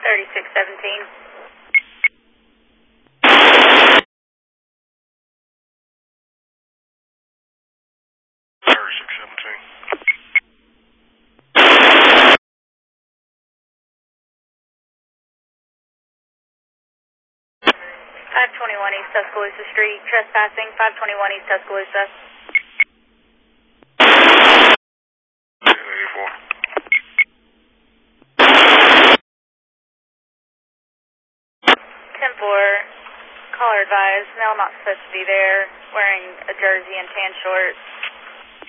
3617. 521 East Tuscaloosa Street, trespassing, 521 East Tuscaloosa. 10-4, caller advised, male not supposed to be there, wearing a jersey and tan shorts.